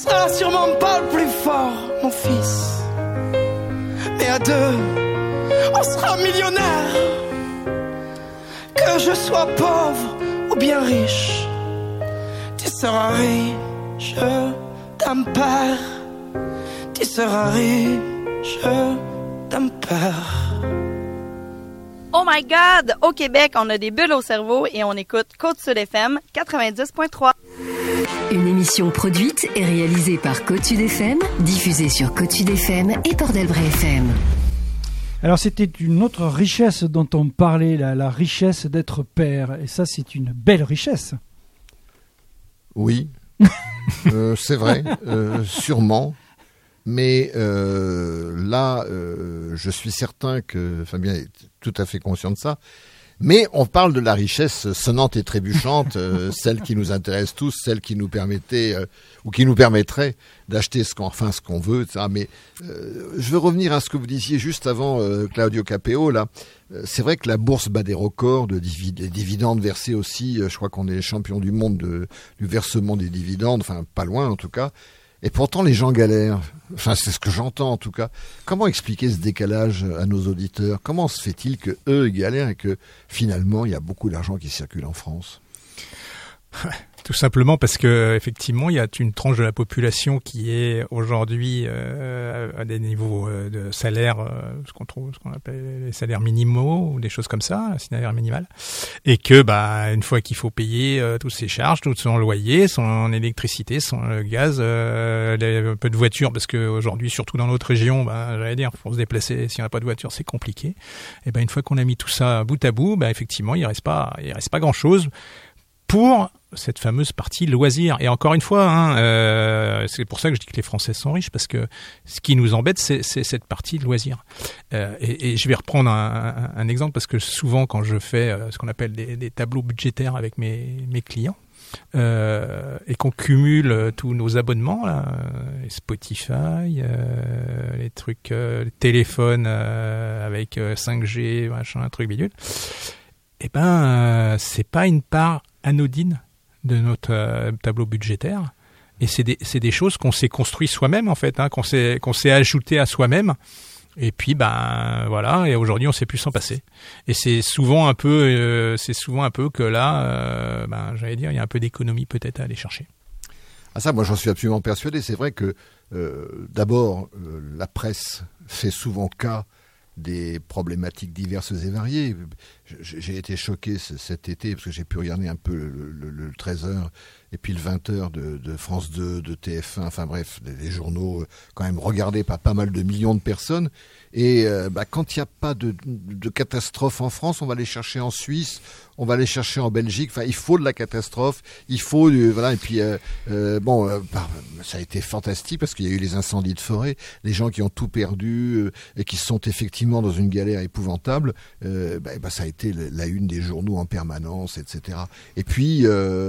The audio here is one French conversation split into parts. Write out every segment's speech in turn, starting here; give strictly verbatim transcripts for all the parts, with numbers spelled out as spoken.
sera sûrement pas le plus fort, mon fils. Mais à deux, on sera millionnaire. Que je sois pauvre ou bien riche, tu seras riche d'un père. Tu seras riche d'un père. Oh my God! Au Québec, on a des bulles au cerveau et on écoute Côte-Sud F M quatre-vingt-dix point trois. Une émission produite et réalisée par Côte-Sud F M, diffusée sur Côte-Sud F M et Port-d'Albret F M. Alors c'était une autre richesse dont on parlait, la, la richesse d'être père. Et ça, c'est une belle richesse. Oui, euh, c'est vrai, euh, sûrement. Mais euh, là, euh, je suis certain que Fabien est tout à fait conscient de ça. Mais on parle de la richesse sonnante et trébuchante, euh, celle qui nous intéresse tous, celle qui nous permettait euh, ou qui nous permettrait d'acheter ce qu'on, enfin ce qu'on veut, et cetera. Mais euh, je veux revenir à ce que vous disiez juste avant, euh, Claudio Capéo. Là, euh, c'est vrai que la bourse bat des records de divid- des dividendes versés aussi. Euh, je crois qu'on est champion du monde de, du versement des dividendes, enfin pas loin en tout cas. Et pourtant, les gens galèrent. Enfin, c'est ce que j'entends en tout cas. Comment expliquer ce décalage à nos auditeurs ? Comment se fait-il que eux ils galèrent et que finalement, il y a beaucoup d'argent qui circule en France ? Tout simplement parce que effectivement, il y a une tranche de la population qui est aujourd'hui euh, à des niveaux euh, de salaire, euh, ce qu'on trouve, ce qu'on appelle les salaires minimaux ou des choses comme ça, un salaire minimal, et que bah une fois qu'il faut payer euh, toutes ses charges, tout son loyer, son électricité, son euh, gaz, euh, les, un peu de voiture, parce que aujourd'hui, surtout dans notre région, bah j'allais dire, pour se déplacer, s'il n'y a pas de voiture, c'est compliqué. Et ben une fois qu'on a mis tout ça bout à bout, bah effectivement, il reste pas, il reste pas grand chose pour cette fameuse partie loisir. Et encore une fois, hein, euh, c'est pour ça que je dis que les Français sont riches, parce que ce qui nous embête, c'est, c'est cette partie de loisir. Euh, et, et je vais reprendre un, un, un exemple, parce que souvent, quand je fais euh, ce qu'on appelle des, des tableaux budgétaires avec mes, mes clients, euh, et qu'on cumule euh, tous nos abonnements, là, euh, les Spotify, euh, les trucs, euh, les téléphones euh, avec euh, cinq G, machin, un truc bidule, eh ben, euh, c'est pas une part anodine de notre euh, tableau budgétaire, et c'est des, c'est des choses qu'on s'est construit soi-même en fait, hein, qu'on s'est, qu'on s'est ajouté à soi-même, et puis ben voilà, et aujourd'hui on sait plus s'en passer. Et c'est souvent un peu, euh, c'est souvent un peu que là, euh, ben j'allais dire, il y a un peu d'économie peut-être à aller chercher. Ah ça, moi j'en suis absolument persuadé. C'est vrai que euh, d'abord euh, la presse fait souvent cas des problématiques diverses et variées. J'ai été choqué cet été parce que j'ai pu regarder un peu le, le, le treize heures et puis le vingt heures de, de France deux, de T F un, enfin bref, des, des journaux quand même regardés par pas mal de millions de personnes. Et euh, bah, quand il n'y a pas de, de catastrophe en France, on va les chercher en Suisse, on va les chercher en Belgique. Enfin, il faut de la catastrophe, il faut du, voilà. Et puis euh, euh, bon, euh, bah, ça a été fantastique parce qu'il y a eu les incendies de forêt, les gens qui ont tout perdu euh, et qui sont effectivement dans une galère épouvantable. Euh, bah, bah, ça a été la une des journaux en permanence, et cetera. Et puis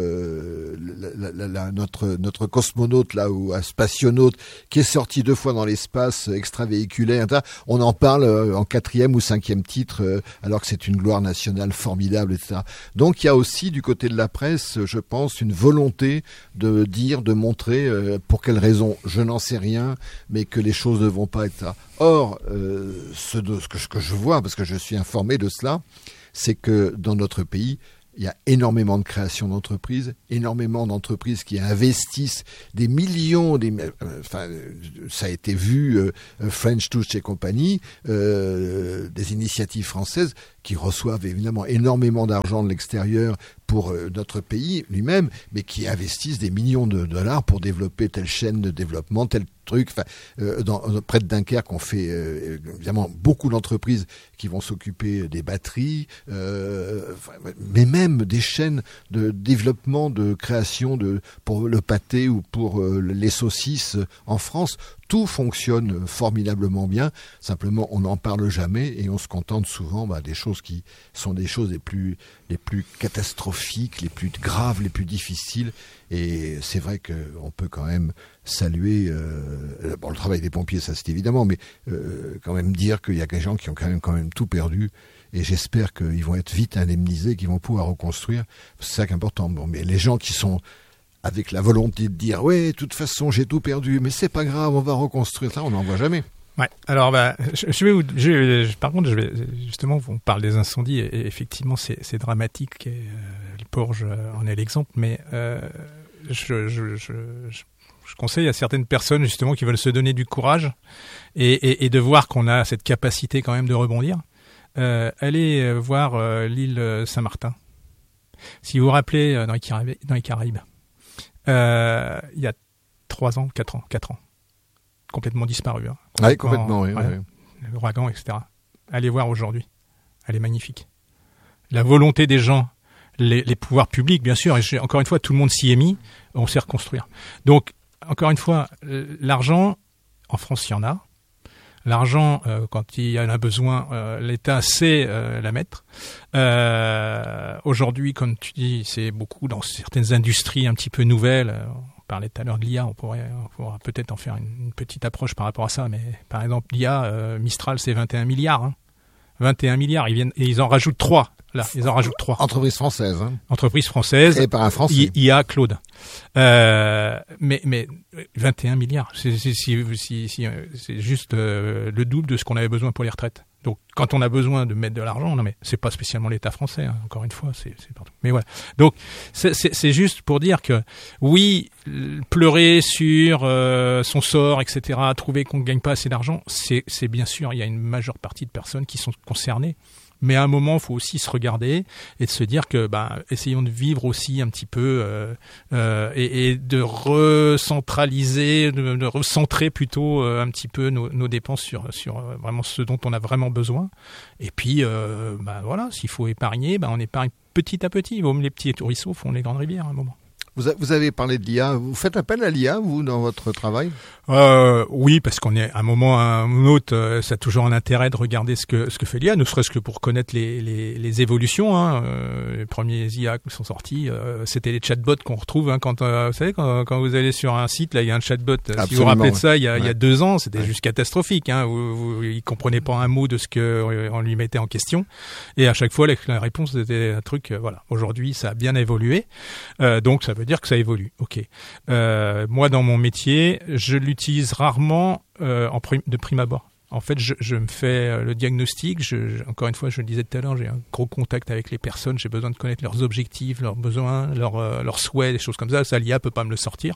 euh, la, la, la, notre notre cosmonaute là ou un spationaute qui est sorti deux fois dans l'espace extravéhiculaire, on en parle en quatrième ou cinquième titre euh, alors que c'est une gloire nationale formidable, et cetera. Donc il y a aussi du côté de la presse, je pense, une volonté de dire, de montrer euh, pour quelles raisons, je n'en sais rien, mais que les choses ne vont pas être ça. Or, euh, ce, de, ce, que, ce que je vois, parce que je suis informé de cela, c'est que dans notre pays, il y a énormément de création d'entreprises, énormément d'entreprises qui investissent des millions, des, euh, enfin, ça a été vu, euh, French Touch et compagnie, euh, des initiatives françaises qui reçoivent évidemment énormément d'argent de l'extérieur pour euh, notre pays lui-même, mais qui investissent des millions de dollars pour développer telle chaîne de développement, tel truc. Enfin, euh, dans, près de Dunkerque, on fait euh, évidemment beaucoup d'entreprises qui vont s'occuper des batteries, euh, mais même des chaînes de développement, de création de pour le pâté ou pour euh, les saucisses en France. Tout fonctionne formidablement bien. Simplement, on n'en parle jamais et on se contente souvent bah, des choses qui sont des choses les plus, les plus catastrophiques, les plus graves, les plus difficiles. Et c'est vrai qu'on peut quand même saluer euh, bon, le travail des pompiers, ça c'est évidemment, mais euh, quand même dire qu'il y a des gens qui ont quand même, quand même tout perdu. Et j'espère qu'ils vont être vite indemnisés, qu'ils vont pouvoir reconstruire. C'est ça qui est important. Bon, mais les gens qui sont avec la volonté de dire ouais, de toute façon j'ai tout perdu, mais c'est pas grave, on va reconstruire ça, on n'en voit jamais. Ouais. Alors, bah, je, je vais vous, je, je, par contre, je vais justement, on parle des incendies, et, et effectivement, c'est, c'est dramatique. Et, euh, le Porge en est l'exemple, mais euh, je, je, je, je, je conseille à certaines personnes justement qui veulent se donner du courage et, et, et de voir qu'on a cette capacité quand même de rebondir. Euh, allez voir euh, l'île Saint-Martin. Si vous vous rappelez, euh, dans les Caraïbes, dans les Caraïbes, euh, il y a trois ans, quatre ans, quatre ans. Complètement disparu. Hein. Complètement, oui, complètement, oui. Ouais, oui. L'ouragan, et cetera. Allez voir aujourd'hui. Elle est magnifique. La volonté des gens, les, les pouvoirs publics, bien sûr, et j'ai, encore une fois, tout le monde s'y est mis, on sait reconstruire. Donc, encore une fois, l'argent, en France, il y en a. L'argent, euh, quand il y en a besoin, euh, l'État sait euh, la mettre. Euh, aujourd'hui, comme tu dis, c'est beaucoup dans certaines industries un petit peu nouvelles. On parlait tout à l'heure de l'I A, on pourrait, on pourra peut-être en faire une, une petite approche par rapport à ça. Mais par exemple, l'I A, euh, Mistral, c'est vingt et un milliards. Hein. vingt et un milliards, ils viennent et ils en rajoutent trois. Là, ils en rajoutent trois. Entreprise française. Hein. Entreprise française. Et par un Français. I A Claude. Euh, mais, mais vingt et un milliards, c'est, c'est, c'est, c'est, c'est, c'est juste euh, le double de ce qu'on avait besoin pour les retraites. Donc, quand on a besoin de mettre de l'argent, non mais c'est pas spécialement l'État français. Hein, encore une fois, c'est, c'est partout. Mais voilà. Donc, c'est, c'est, c'est juste pour dire que oui, pleurer sur euh, son sort, et cetera, trouver qu'on ne gagne pas assez d'argent, c'est, c'est bien sûr. Il y a une majeure partie de personnes qui sont concernées. Mais à un moment, il faut aussi se regarder et de se dire que, ben, essayons de vivre aussi un petit peu euh, euh, et, et de recentraliser, de, de recentrer plutôt euh, un petit peu nos, nos dépenses sur, sur euh, vraiment ce dont on a vraiment besoin. Et puis, euh, ben voilà, s'il faut épargner, ben on épargne petit à petit. Les petits ruisseaux font les grandes rivières à un moment. Vous avez parlé de l'I A. Vous faites appel à l'I A, vous, dans votre travail ? euh, Oui, parce qu'on est à un moment à un autre, euh, ça a toujours un intérêt de regarder ce que ce que fait l'I A, ne serait-ce que pour connaître les les, les évolutions. Hein. Euh, les premiers I A qui sont sortis, euh, c'était les chatbots qu'on retrouve. Hein, quand euh, vous savez, quand, quand vous allez sur un site, là, il y a un chatbot. Absolument, si vous vous rappelez de ça, il y a, ouais. il y a deux ans, c'était ouais. juste catastrophique. Hein. Vous, vous, il comprenait pas un mot de ce que on lui mettait en question, et à chaque fois, la, la réponse était un truc. Euh, voilà. Aujourd'hui, ça a bien évolué, euh, donc ça veut dire que ça évolue. Ok. Euh, moi, dans mon métier, je l'utilise rarement euh, en prim- de prime abord. En fait, je, je me fais le diagnostic. Je, je, encore une fois, je le disais tout à l'heure, j'ai un gros contact avec les personnes. J'ai besoin de connaître leurs objectifs, leurs besoins, leurs, euh, leurs souhaits, des choses comme ça. Ça, l'I A peut pas me le sortir.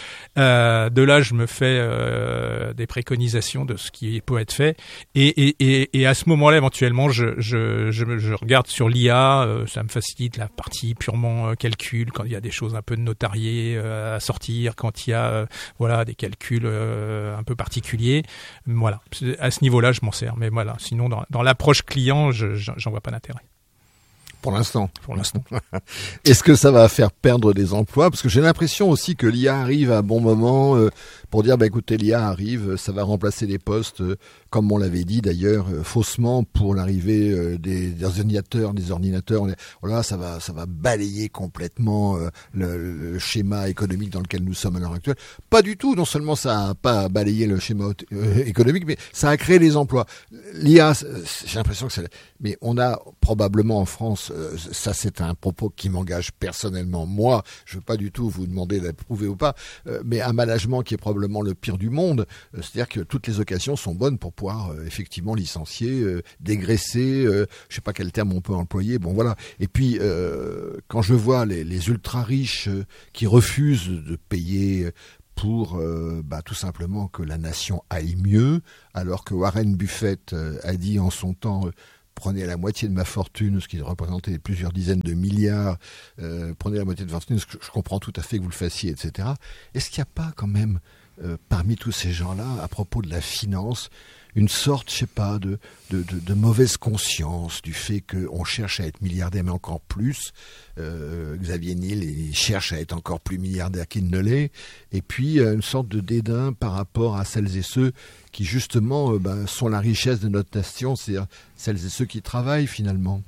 Euh, de là, je me fais euh, des préconisations de ce qui peut être fait, et, et, et, et à ce moment-là, éventuellement, je, je, je, je regarde sur l'I A. Euh, ça me facilite la partie purement euh, calcul quand il y a des choses un peu de notarié euh, à sortir, quand il y a euh, voilà des calculs euh, un peu particuliers. Voilà, à ce niveau-là, je m'en sers. Mais voilà, sinon, dans, dans l'approche client, je, j'en vois pas d'intérêt. Pour l'instant. Pour l'instant. Est-ce que ça va faire perdre des emplois ? Parce que j'ai l'impression aussi que l'I A arrive à un bon moment euh, pour dire, bah, écoutez, l'I A arrive, ça va remplacer des postes, euh, comme on l'avait dit d'ailleurs, euh, faussement pour l'arrivée euh, des, des ordinateurs, des ordinateurs. Voilà, ça va, ça va balayer complètement euh, le, le schéma économique dans lequel nous sommes à l'heure actuelle. Pas du tout. Non seulement ça a pas balayé le schéma euh, économique, mais ça a créé des emplois. L'I A, j'ai l'impression que c'est... Mais on a probablement en France, euh, ça c'est un propos qui m'engage personnellement. Moi, je veux pas du tout vous demander d'approuver ou pas, euh, mais un management qui est probablement le pire du monde. Euh, c'est-à-dire que toutes les occasions sont bonnes pour pouvoir euh, effectivement licencier, euh, dégraisser, euh, je sais pas quel terme on peut employer. Bon voilà. Et puis euh, quand je vois les, les ultra riches euh, qui refusent de payer pour euh, bah, tout simplement que la nation aille mieux, alors que Warren Buffett euh, a dit en son temps euh, prenez la moitié de ma fortune, ce qui représentait plusieurs dizaines de milliards, euh, prenez la moitié de fortune, ce que je comprends tout à fait que vous le fassiez, et cetera. Est-ce qu'il n'y a pas quand même, euh, parmi tous ces gens-là, à propos de la finance, une sorte, je sais pas, de, de, de, de mauvaise conscience du fait qu'on cherche à être milliardaire, mais encore plus. Euh, Xavier Niel, il cherche à être encore plus milliardaire qu'il ne l'est. Et puis, euh, une sorte de dédain par rapport à celles et ceux qui, justement, euh, ben, sont la richesse de notre nation, c'est-à-dire celles et ceux qui travaillent, finalement.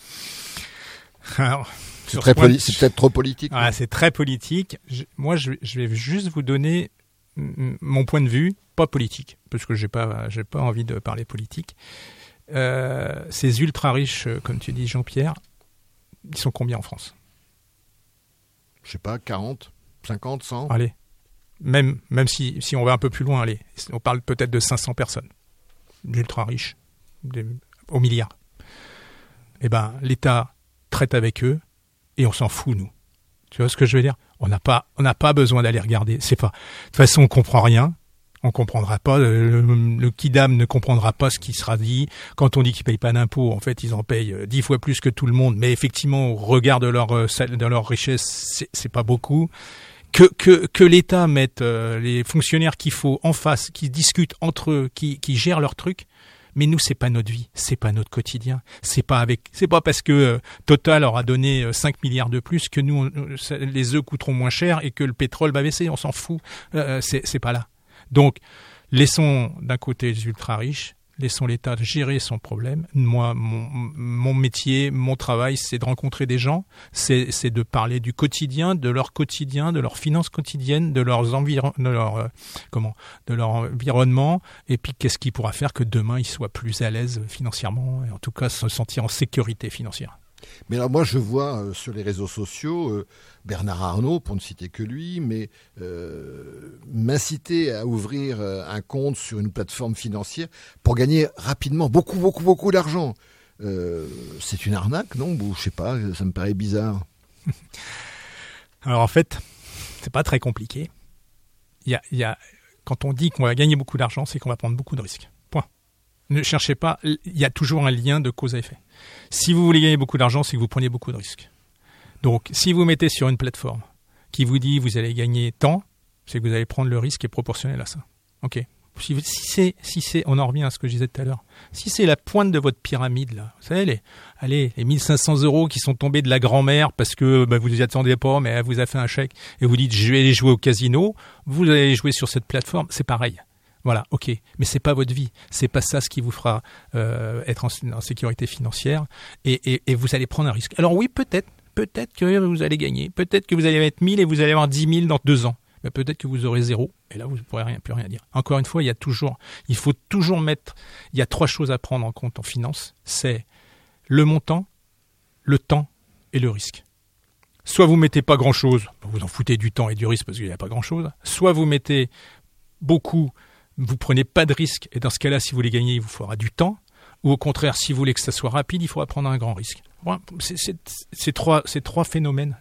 Alors, c'est, très point, poli- c'est peut-être trop politique. Ah, c'est très politique. Je, moi, je, je vais juste vous donner mon point de vue, pas politique, parce que j'ai pas, j'ai pas envie de parler politique. Euh, ces ultra riches, comme tu dis, Jean-Pierre, ils sont combien en France ? Je sais pas, quarante ? cinquante, cent Allez, même, même si, si on va un peu plus loin, allez, on parle peut-être de cinq cents personnes, d'ultra riches, des, au milliard. Eh ben, l'État traite avec eux et on s'en fout, nous. Tu vois ce que je veux dire ? On n'a pas, on n'a pas besoin d'aller regarder. C'est pas. De toute façon, on comprend rien. On comprendra pas. Le, le, le kidam ne comprendra pas ce qui sera dit. Quand on dit qu'ils payent pas d'impôts, en fait, ils en payent dix fois plus que tout le monde. Mais effectivement, au regard de leur, de leur richesse, c'est, c'est pas beaucoup. Que, que, que l'État mette euh, les fonctionnaires qu'il faut en face, qui discutent entre eux, qui, qui gèrent leurs trucs. Mais nous, c'est pas notre vie, c'est pas notre quotidien. C'est pas avec, c'est pas parce que euh, Total aura donné euh, cinq milliards de plus que nous, on, ça, les œufs coûteront moins cher et que le pétrole va baisser. On s'en fout. Euh, c'est, c'est pas là. Donc, laissons d'un côté les ultra riches, laissons l'État gérer son problème. Moi, mon, mon métier, mon travail, c'est de rencontrer des gens, c'est, c'est de parler du quotidien, de leur quotidien, de leurs finances quotidiennes, de leurs environ, de leur, euh, comment, de leur environnement, et puis qu'est-ce qui pourra faire que demain ils soient plus à l'aise financièrement, et en tout cas se sentir en sécurité financière. Mais alors moi je vois euh, sur les réseaux sociaux euh, Bernard Arnault, pour ne citer que lui, mais euh, m'inciter à ouvrir euh, un compte sur une plateforme financière pour gagner rapidement beaucoup, beaucoup, beaucoup d'argent. Euh, c'est une arnaque, non ? Ou je sais pas, ça me paraît bizarre. Alors en fait, c'est pas très compliqué. Il y a, il y a, quand on dit qu'on va gagner beaucoup d'argent, c'est qu'on va prendre beaucoup de risques. Point. Ne cherchez pas, il y a toujours un lien de cause à effet. Si vous voulez gagner beaucoup d'argent, c'est que vous prenez beaucoup de risques. Donc, si vous mettez sur une plateforme qui vous dit vous allez gagner tant, c'est que vous allez prendre le risque qui est proportionnel à ça. Ok. Si, si c'est, si c'est, on en revient à ce que je disais tout à l'heure. Si c'est la pointe de votre pyramide là, vous savez les, allez, les mille cinq cents euros qui sont tombés de la grand-mère parce que bah, vous ne y attendiez pas, mais elle vous a fait un chèque et vous dites je vais aller jouer au casino, vous allez jouer sur cette plateforme, c'est pareil. Voilà, ok, mais c'est pas votre vie, c'est pas ça ce qui vous fera euh, être en, en sécurité financière, et, et, et vous allez prendre un risque. Alors oui, peut-être, peut-être que vous allez gagner, peut-être que vous allez mettre mille et vous allez avoir dix mille dans deux ans, mais peut-être que vous aurez zéro, et là vous ne pourrez rien, plus rien dire. Encore une fois, il y a toujours, il faut toujours mettre, il y a trois choses à prendre en compte en finance, c'est le montant, le temps et le risque. Soit vous mettez pas grand-chose, vous en foutez du temps et du risque parce qu'il n'y a pas grand-chose, soit vous mettez beaucoup, vous prenez pas de risque, et dans ce cas-là, si vous voulez gagner, il vous faudra du temps, ou au contraire, si vous voulez que ça soit rapide, il faudra prendre un grand risque. Bon, c'est, c'est, c'est trois, ces trois phénomènes,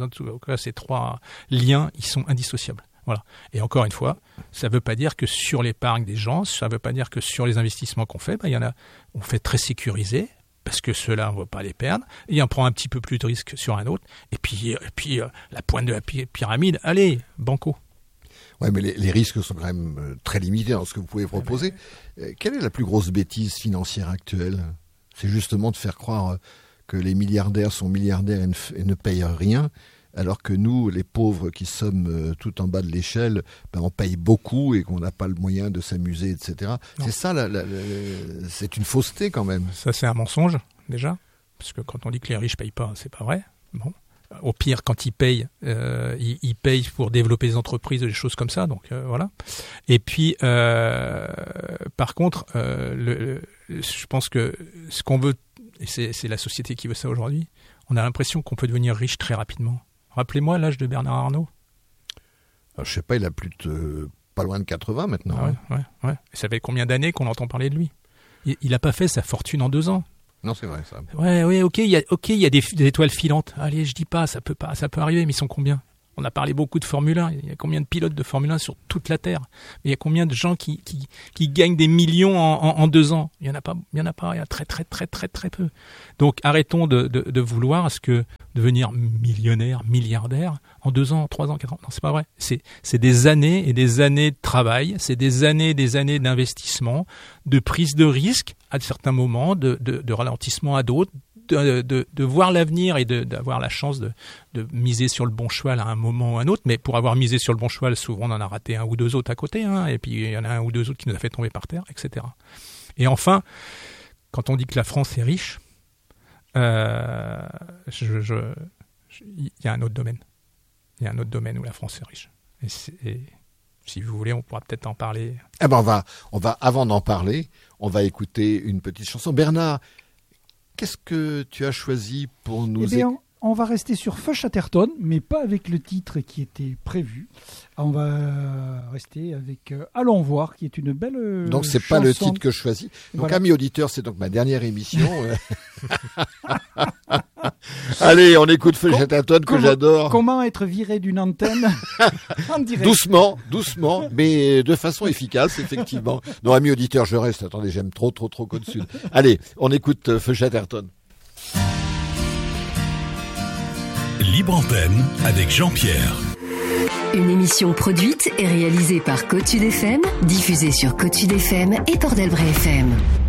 ces trois liens, ils sont indissociables. Voilà. Et encore une fois, ça ne veut pas dire que sur l'épargne des gens, ça ne veut pas dire que sur les investissements qu'on fait, ben, il y en a, on fait très sécurisé, parce que ceux-là, on ne va pas les perdre, et on prend un petit peu plus de risque sur un autre, et puis, et puis la pointe de la pyramide, allez, banco. Ouais, mais les, les risques sont quand même euh, très limités dans ce que vous pouvez proposer. Euh, quelle est la plus grosse bêtise financière actuelle ? C'est justement de faire croire euh, que les milliardaires sont milliardaires et ne, f- et ne payent rien, alors que nous, les pauvres qui sommes euh, tout en bas de l'échelle, ben, on paye beaucoup et qu'on n'a pas le moyen de s'amuser, et cetera. Non. C'est ça, la, la, la, c'est une fausseté quand même. Ça, c'est un mensonge, déjà, parce que quand on dit que les riches ne payent pas, c'est pas vrai. Bon. Au pire, quand ils payent, euh, ils, ils payent pour développer des entreprises, des choses comme ça. Donc euh, voilà. Et puis, euh, par contre, euh, le, le, je pense que ce qu'on veut, et c'est, c'est la société qui veut ça aujourd'hui, on a l'impression qu'on peut devenir riche très rapidement. Rappelez-moi l'âge de Bernard Arnault. Alors, je sais pas, il a plus de pas loin de quatre-vingts maintenant. Ah ouais, hein. ouais, ouais. Et ça fait combien d'années qu'on entend parler de lui ? Il n'a pas fait sa fortune en deux ans. Non, c'est vrai, ça. Ouais, ouais, ok, il y a, ok, il y a des, des étoiles filantes. Allez, je dis pas, ça peut pas, ça peut arriver, mais ils sont combien ? On a parlé beaucoup de Formule un. Il y a combien de pilotes de Formule un sur toute la Terre ? Mais il y a combien de gens qui, qui, qui gagnent des millions en, en, en deux ans ? Il y en a pas, il y en a pas, il y a très, très, très, très, très peu. Donc, arrêtons de, de, de vouloir à ce que devenir millionnaire, milliardaire en deux ans, trois ans, quatre ans. Non, c'est pas vrai. C'est, c'est des années et des années de travail. C'est des années et des années d'investissement, de prise de risque à certains moments, de, de, de ralentissement à d'autres. De, de, de voir l'avenir et de, d'avoir la chance de, de miser sur le bon cheval à un moment ou à un autre. Mais pour avoir misé sur le bon cheval, souvent on en a raté un ou deux autres à côté, hein, et puis il y en a un ou deux autres qui nous a fait tomber par terre, et cetera. Et enfin, quand on dit que la France est riche, euh, je, je, je, il y a un autre domaine. Il y a un autre domaine où la France est riche. Et, c'est, et si vous voulez, on pourra peut-être en parler. Eh ben on va, on va, avant d'en parler, on va écouter une petite chanson. Bernard, qu'est-ce que tu as choisi pour nous... Eh bien, on va rester sur Feu Chatterton, mais pas avec le titre qui était prévu. On va rester avec euh, Allons voir, qui est une belle euh, Donc c'est chanson. pas le titre que je choisis. Donc Voilà. amis auditeurs, c'est donc ma dernière émission. Allez, on écoute Feu Com- Chatterton que comment- j'adore. Comment être viré d'une antenne en direct. Doucement, doucement, mais de façon efficace, effectivement. Non, amis auditeurs, je reste. Attendez, j'aime trop, trop, trop Côte Sud. Allez, on écoute euh, Feu Chatterton. Libre antenne avec Jean-Pierre. Une émission produite et réalisée par Côte Sud F M, diffusée sur Côte Sud F M et Port d'Albret F M.